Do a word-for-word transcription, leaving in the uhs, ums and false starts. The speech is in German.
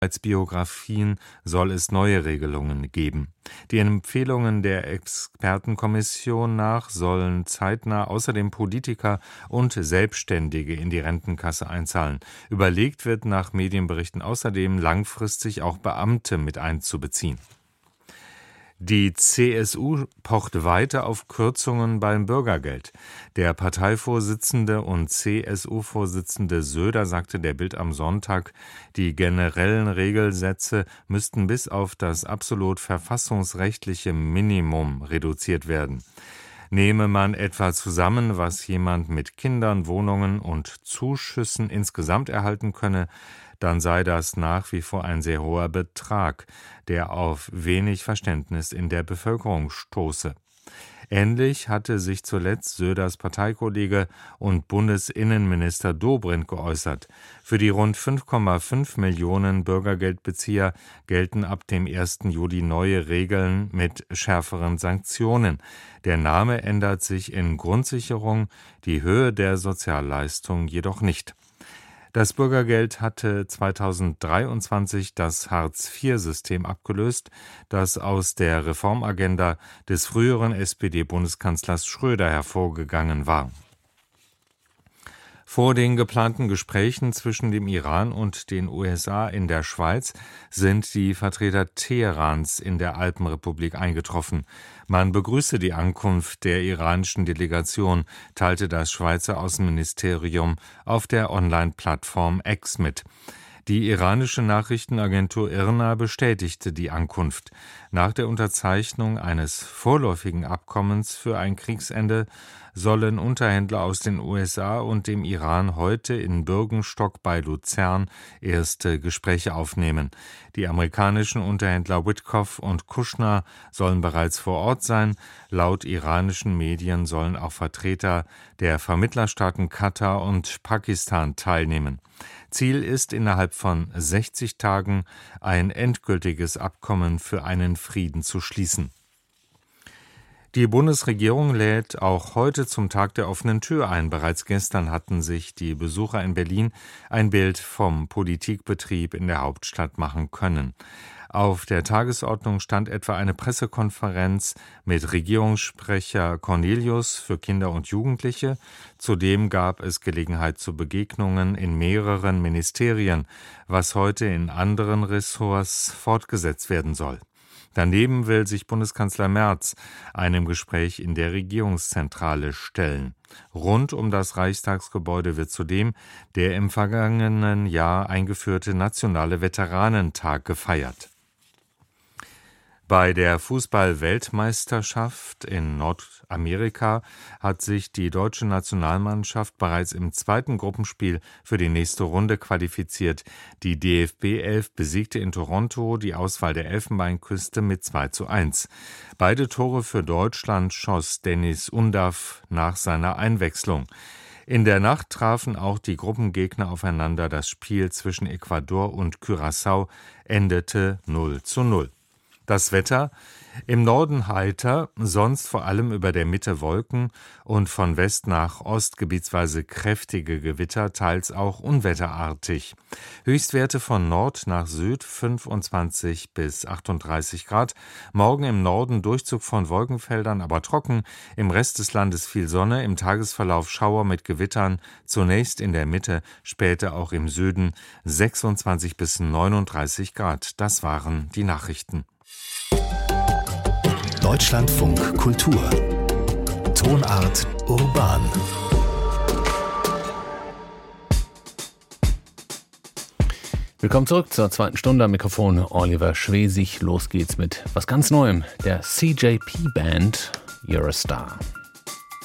Als Biografien soll es neue Regelungen geben. Die Empfehlungen der Expertenkommission nach sollen zeitnah außerdem Politiker und Selbstständige in die Rentenkasse einzahlen. Überlegt wird nach Medienberichten außerdem langfristig auch Beamte mit einzubeziehen. Die C S U pocht weiter auf Kürzungen beim Bürgergeld. Der Parteivorsitzende und C S U-Vorsitzende Söder sagte der Bild am Sonntag, die generellen Regelsätze müssten bis auf das absolut verfassungsrechtliche Minimum reduziert werden. Nehme man etwa zusammen, was jemand mit Kindern, Wohnungen und Zuschüssen insgesamt erhalten könne, dann sei das nach wie vor ein sehr hoher Betrag, der auf wenig Verständnis in der Bevölkerung stoße. Ähnlich hatte sich zuletzt Söders Parteikollege und Bundesinnenminister Dobrindt geäußert. Für die rund fünf Komma fünf Millionen Bürgergeldbezieher gelten ab dem ersten Juli neue Regeln mit schärferen Sanktionen. Der Name ändert sich in Grundsicherung, die Höhe der Sozialleistung jedoch nicht. Das Bürgergeld hatte zweitausenddreiundzwanzig das Hartz-vier-System abgelöst, das aus der Reformagenda des früheren S P D-Bundeskanzlers Schröder hervorgegangen war. Vor den geplanten Gesprächen zwischen dem Iran und den U S A in der Schweiz sind die Vertreter Teherans in der Alpenrepublik eingetroffen. Man begrüße die Ankunft der iranischen Delegation, teilte das Schweizer Außenministerium auf der Online-Plattform X mit. Die iranische Nachrichtenagentur IRNA bestätigte die Ankunft. Nach der Unterzeichnung eines vorläufigen Abkommens für ein Kriegsende sollen Unterhändler aus den U S A und dem Iran heute in Bürgenstock bei Luzern erste Gespräche aufnehmen. Die amerikanischen Unterhändler Witkoff und Kushner sollen bereits vor Ort sein. Laut iranischen Medien sollen auch Vertreter der Vermittlerstaaten Katar und Pakistan teilnehmen. Ziel ist, innerhalb von sechzig Tagen ein endgültiges Abkommen für einen Frieden zu schließen. Die Bundesregierung lädt auch heute zum Tag der offenen Tür ein. Bereits gestern hatten sich die Besucher in Berlin ein Bild vom Politikbetrieb in der Hauptstadt machen können. Auf der Tagesordnung stand etwa eine Pressekonferenz mit Regierungssprecher Cornelius für Kinder und Jugendliche. Zudem gab es Gelegenheit zu Begegnungen in mehreren Ministerien, was heute in anderen Ressorts fortgesetzt werden soll. Daneben will sich Bundeskanzler Merz einem Gespräch in der Regierungszentrale stellen. Rund um das Reichstagsgebäude wird zudem der im vergangenen Jahr eingeführte Nationale Veteranentag gefeiert. Bei der Fußball-Weltmeisterschaft in Nordamerika hat sich die deutsche Nationalmannschaft bereits im zweiten Gruppenspiel für die nächste Runde qualifiziert. Die D F B elf besiegte in Toronto die Auswahl der Elfenbeinküste mit zwei zu eins. Beide Tore für Deutschland schoss Dennis Undav nach seiner Einwechslung. In der Nacht trafen auch die Gruppengegner aufeinander. Das Spiel zwischen Ecuador und Curaçao endete null zu null. Das Wetter: im Norden heiter, sonst vor allem über der Mitte Wolken und von West nach Ost gebietsweise kräftige Gewitter, teils auch unwetterartig. Höchstwerte von Nord nach Süd fünfundzwanzig bis achtunddreißig Grad. Morgen im Norden Durchzug von Wolkenfeldern, aber trocken. Im Rest des Landes viel Sonne, im Tagesverlauf Schauer mit Gewittern. Zunächst in der Mitte, später auch im Süden sechsundzwanzig bis neununddreißig Grad. Das waren die Nachrichten. Deutschlandfunk Kultur. Tonart urban. Willkommen zurück zur zweiten Stunde. Am Mikrofon Oliver Schwesig. Los geht's mit was ganz Neuem. Der C J P Band, You're a Star.